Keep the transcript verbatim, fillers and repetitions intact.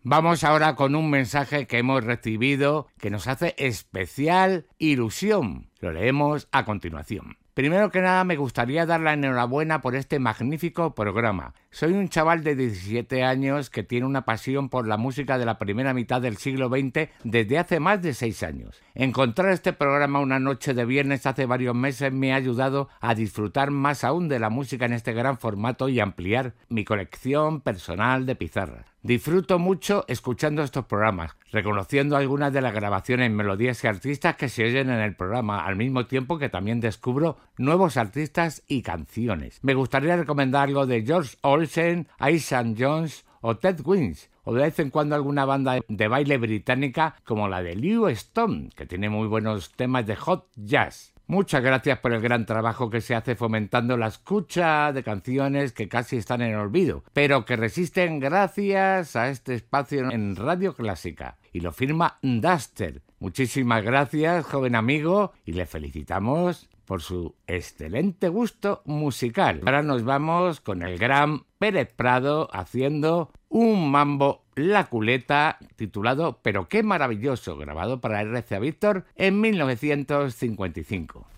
Vamos ahora con un mensaje que hemos recibido que nos hace especial ilusión. Lo leemos a continuación. Primero que nada, me gustaría dar la enhorabuena por este magnífico programa. Soy un chaval de diecisiete años que tiene una pasión por la música de la primera mitad del siglo veinte desde hace más de seis años. Encontrar este programa una noche de viernes hace varios meses me ha ayudado a disfrutar más aún de la música en este gran formato y ampliar mi colección personal de pizarras. Disfruto mucho escuchando estos programas, reconociendo algunas de las grabaciones, melodías y artistas que se oyen en el programa, al mismo tiempo que también descubro nuevos artistas y canciones. Me gustaría recomendar algo de George Olsen, Isaac Jones o Ted Wings, o de vez en cuando alguna banda de baile británica como la de Lew Stone, que tiene muy buenos temas de hot jazz. Muchas gracias por el gran trabajo que se hace fomentando la escucha de canciones que casi están en olvido, pero que resisten gracias a este espacio en Radio Clásica. Y lo firma Duster. Muchísimas gracias, joven amigo, y le felicitamos por su excelente gusto musical. Ahora nos vamos con el gran Pérez Prado haciendo un mambo La Culeta titulado Pero qué maravilloso, grabado para R C A Víctor en mil novecientos cincuenta y cinco.